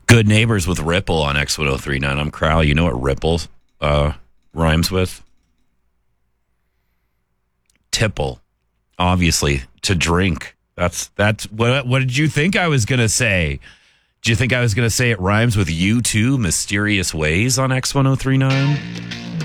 Good Neighbors with Ripple on X1039. I'm Crowell. You know what Ripple rhymes with? Tipple. Obviously, to drink. That's what did you think I was going to say? Do you think I was going to say it rhymes with U2, Mysterious Ways on X1039?